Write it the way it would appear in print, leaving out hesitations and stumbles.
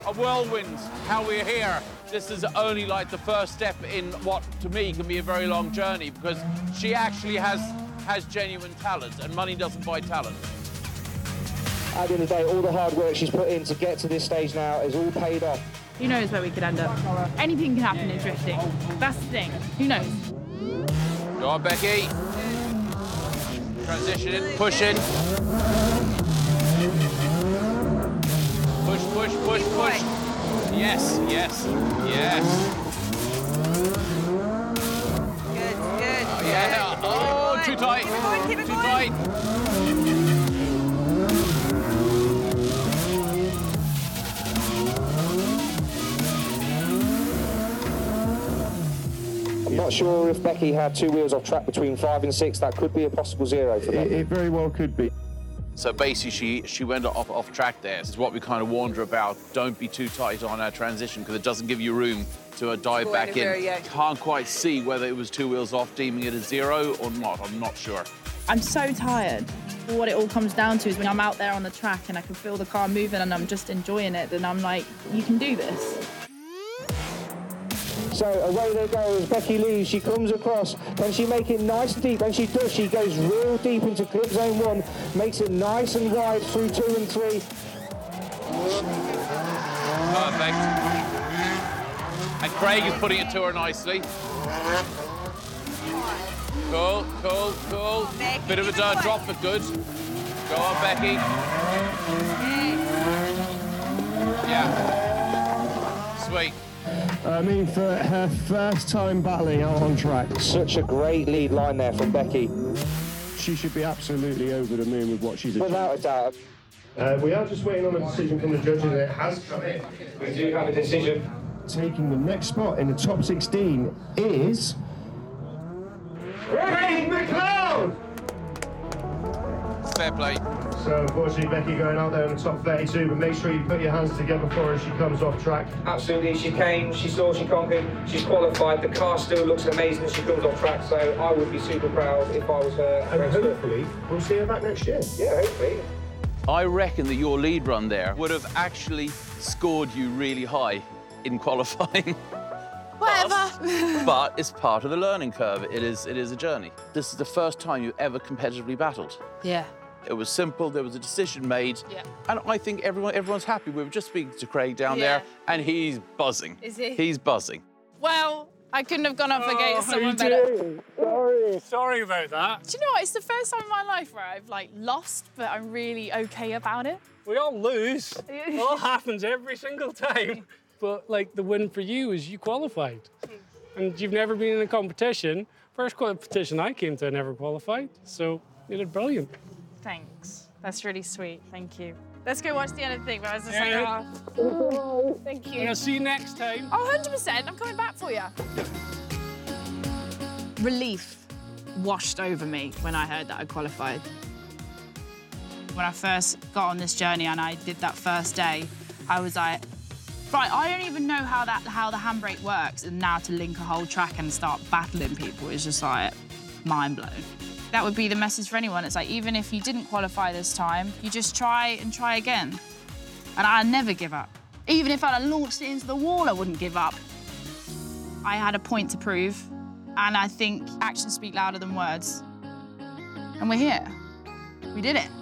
A whirlwind, how we're here. This is only like the first step in what, to me, can be a very long journey, because she actually has genuine talent, and money doesn't buy talent. At the end of the day, all the hard work she's put in to get to this stage now is all paid off. Who knows where we could end up? Anything can happen in drifting. That's the thing. Who knows? Go on, Becky. Transitioning, pushing. Push, push, push, push. Yes, yes, yes. Good, good. Oh, yeah. Oh, too tight. Keep it going, keep it Too going. tight. I'm not sure if Becky had two wheels off track between 5 and 6. That could be a possible 0 for Becky. It very well could be. So basically, she went off track there. This is what we kind of warned her about. Don't be too tight on her transition, because it doesn't give you room to dive Go back in. anywhere, yeah. Can't quite see whether it was 2 wheels off, deeming it a 0 or not. I'm not sure. I'm so tired. What it all comes down to is when I'm out there on the track and I can feel the car moving and I'm just enjoying it, then I'm like, you can do this. So away they go as Becky leaves. She comes across. Can she make it nice and deep? And she does. She goes real deep into clip zone 1, makes it nice and wide through 2 and 3. Perfect. And Craig is putting it to her nicely. Cool, cool, cool. Becky, Bit of a keep it drop, but good. Go on, Becky. Yeah. Sweet. I mean, for her first time battling out on track, Such a great lead line there from Becky. she should be absolutely over the moon with what she's achieved. Without a doubt. We are just waiting on a decision from the judges, and it has come in. We do have a decision. Taking the next spot in the top 16 is... Craig McLeod! Fair play. So, unfortunately, Becky going out there in the top 32, but make sure you put your hands together for her as she comes off track. Absolutely, she came, she saw, she conquered, she's qualified, the car still looks amazing as she comes off track, so I would be super proud if I was her. And hopefully, we'll see her back next year. Yeah, hopefully. I reckon that your lead run there would have actually scored you really high in qualifying. Whatever. But it's part of the learning curve. It is a journey. This is the first time you ever competitively battled. Yeah. It was simple, there was a decision made, Yeah. and I think everyone's happy. We were just speaking to Craig down Yeah. there, and he's buzzing. Is he? He's buzzing. Well, I couldn't have gone up against someone better. Sorry about that. Do you know what? It's the first time in my life where I've like lost, but I'm really okay about it. We all lose. It all happens every single time. But like the win for you is you qualified. And you've never been in a competition. First competition I came to, I never qualified. So you did brilliant. Thanks. That's really sweet. Thank you. Let's go watch the end of the thing, but I was just Yeah. like, oh, thank And you. I'll see you next time. Oh, 100%. I'm coming back for you. Relief washed over me when I heard that I qualified. When I first got on this journey and I did that first day, I was like, right, I don't even know how the handbrake works, and now to link a whole track and start battling people is just like mind blown. That would be the message for anyone. It's like, even if you didn't qualify this time, you just try and try again. And I never give up. Even if I had launched it into the wall, I wouldn't give up. I had a point to prove, and I think actions speak louder than words. And we're here. We did it.